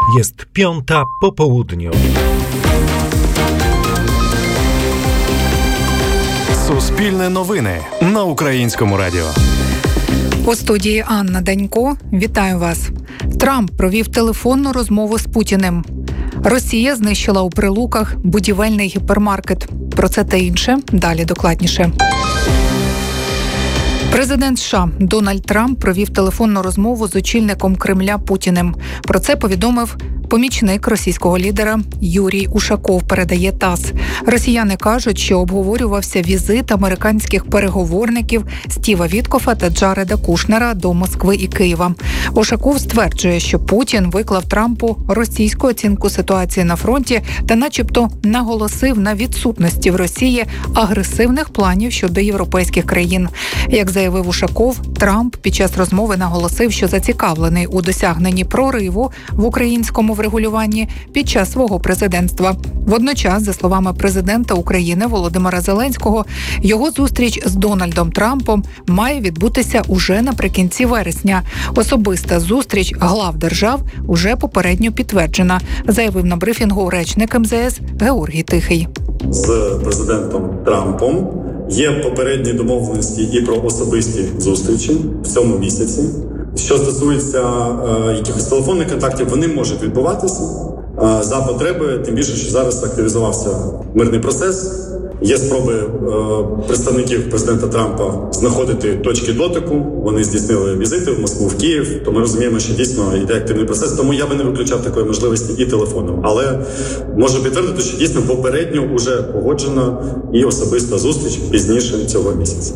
Jest 5:00 po południu. Суспільне новини на Українському радіо. У студії Анна Данько. Вітаю вас. Трамп провів телефонну розмову з Путіним. Росія знищила у Прилуках будівельний гіпермаркет. Про це та інше далі докладніше. Президент США Дональд Трамп провів телефонну розмову з очільником Кремля Путіним. Про це повідомив помічник російського лідера Юрій Ушаков, передає ТАСС. Росіяни кажуть, що обговорювався візит американських переговорників Стіва Віткофа та Джареда Кушнера до Москви і Києва. Ушаков стверджує, що Путін виклав Трампу російську оцінку ситуації на фронті та начебто наголосив на відсутності в Росії агресивних планів щодо європейських країн. Як заявив Ушаков, Трамп під час розмови наголосив, що зацікавлений у досягненні прориву в українському врегулюванні під час свого президентства. Водночас, за словами президента України Володимира Зеленського, його зустріч з Дональдом Трампом має відбутися уже наприкінці вересня. Особиста зустріч глав держав уже попередньо підтверджена, заявив на брифінгу речник МЗС Георгій Тихий. З президентом Трампом є попередні домовленості і про особисті зустрічі в цьому місяці. Що стосується якихось телефонних контактів, вони можуть відбуватися за потреби, тим більше, що зараз активізувався мирний процес. Є спроби представників президента Трампа знаходити точки дотику. Вони здійснили візити в Москву, в Київ, то ми розуміємо, що дійсно йде активний процес, тому я би не виключав такої можливості і телефоном. Але можу підтвердити, що дійсно попередньо вже погоджена і особиста зустріч пізніше цього місяця.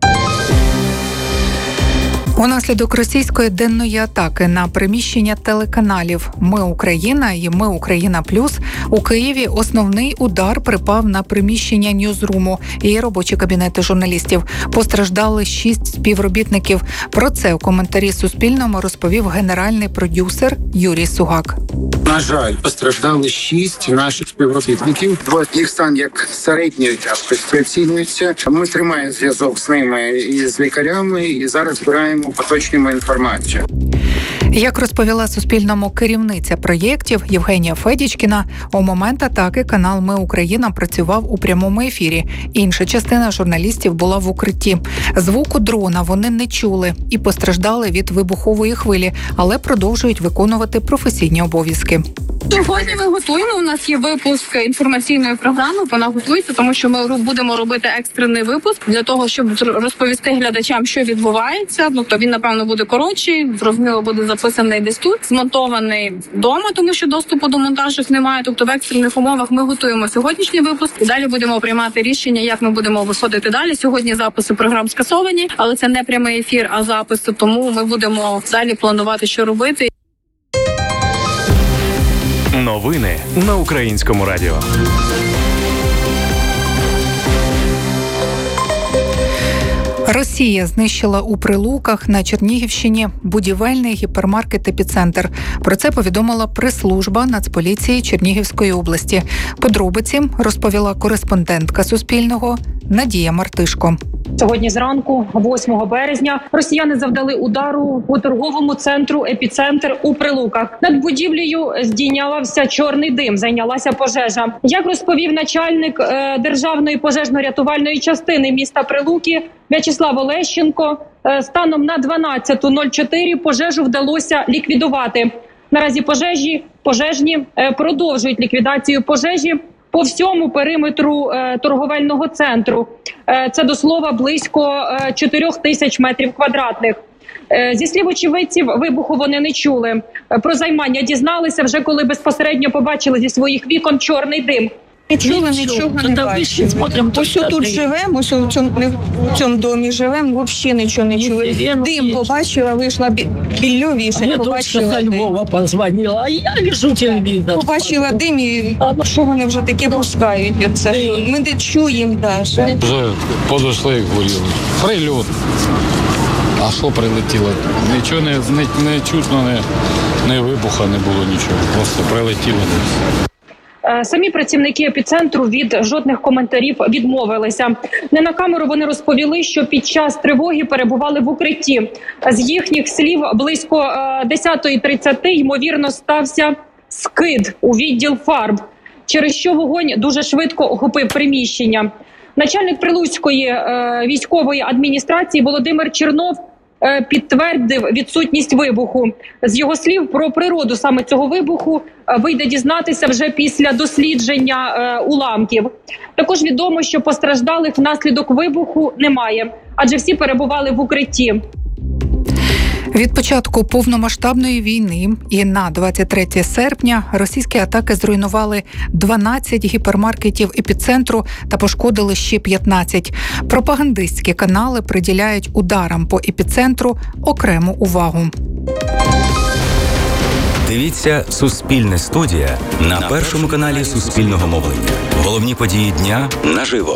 Унаслідок російської денної атаки на приміщення телеканалів «Ми Україна» і «Ми Україна Плюс» у Києві основний удар припав на приміщення Ньюзруму і робочі кабінети журналістів. Постраждали 6 співробітників. Про це у коментарі Суспільному розповів генеральний продюсер Юрій Сугак. На жаль, постраждали 6 наших співробітників. 2 з них стан як середньої тяжкості оцінюється. Ми тримаємо зв'язок з ними і з лікарями, і зараз збираємо поточну інформацію. Як розповіла Суспільному керівниця проєктів Євгенія Федічкіна, у момент атаки канал «Ми Україна» працював у прямому ефірі. Інша частина журналістів була в укритті. Звуку дрона вони не чули і постраждали від вибухової хвилі, але продовжують виконувати професійні обов'язки. Сьогодні ми готуємо. У нас є випуск інформаційної програми. Вона готується, тому що ми будемо робити екстрений випуск для того, щоб розповісти глядачам, що відбувається. Тобто він, напевно, буде коротший, зрозуміло, буде записаний десь тут, змонтований вдома, тому що доступу до монтажу немає. Тобто в екстрених умовах ми готуємо сьогоднішній випуск і далі будемо приймати рішення, як ми будемо виходити далі. Сьогодні записи програм скасовані, але це не прямий ефір, а записи, тому ми будемо далі планувати, що робити. Новини на Українському радіо. Росія знищила у Прилуках на Чернігівщині будівельний гіпермаркет «Епіцентр». Про це повідомила прес-служба Нацполіції Чернігівської області. Подробиці розповіла кореспондентка Суспільного Надія Мартишко. Сьогодні зранку, 8 березня, росіяни завдали удару по торговому центру «Епіцентр» у Прилуках. Над будівлею здійнялався чорний дим, зайнялася пожежа. Як розповів начальник Державної пожежно-рятувальної частини міста Прилуки В'ячеслав Олещенко, станом на 12:04 пожежу вдалося ліквідувати. Наразі пожежні продовжують ліквідацію пожежі по всьому периметру торговельного центру. Це, до слова, близько 4000 метрів квадратних. Зі слів очевидців, вибуху вони не чули. Про займання дізналися вже, коли безпосередньо побачили зі своїх вікон чорний дим. Нічого не бачимо. Ось тут живемо, ось у цьому домі живемо, взагалі нічого не чули. Дим побачила, вийшла біллю вішать, побачила дим. Львова позвонила, а я вижу телевізор. Побачила дим і що вони вже таке пускають. Ми не чуємо навіть. Вже подошли і горіли. Прильот. А що прилетіло? Нічого не чутно, не вибуха не було нічого. Просто прилетіло. Самі працівники епіцентру від жодних коментарів відмовилися. Не на камеру вони розповіли, що під час тривоги перебували в укритті. З їхніх слів, близько 10:30 ймовірно стався скид у відділ фарб, через що вогонь дуже швидко охопив приміщення. Начальник Прилуцької військової адміністрації Володимир Чернов підтвердив відсутність вибуху. З його слів, про природу саме цього вибуху вийде дізнатися вже після дослідження уламків. Також відомо, що постраждалих внаслідок вибуху немає, адже всі перебували в укритті. Від початку повномасштабної війни і на 23 серпня російські атаки зруйнували 12 гіпермаркетів епіцентру та пошкодили ще 15. Пропагандистські канали приділяють ударам по епіцентру окрему увагу. Дивіться «Суспільне студія» на першому каналі Суспільного мовлення. Головні події дня наживо.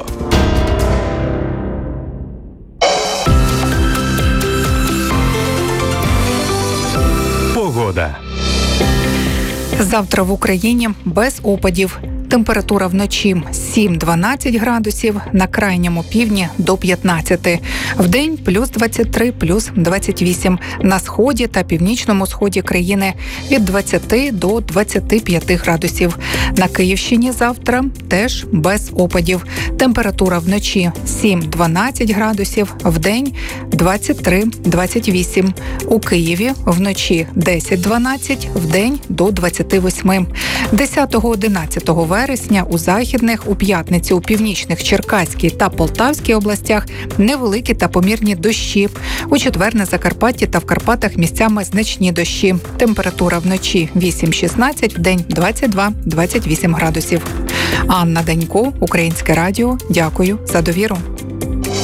Погода. Завтра в Україні без опадів. Температура вночі 7-12 градусів, на крайньому півдні до 15. Вдень плюс 23, плюс 28. На сході та північному сході країни від 20 до 25 градусів. На Київщині завтра теж без опадів. Температура вночі 7-12 градусів, вдень 23-28. У Києві вночі 10-12, вдень до 28. 10-11 вересня у західних, у п'ятницю у північних Черкаській та Полтавській областях невеликі та помірні дощі. У четвер на Закарпатті та в Карпатах місцями значні дощі. Температура вночі 8-16, вдень 22-28 градусів. Анна Данько, Українське радіо. Дякую за довіру.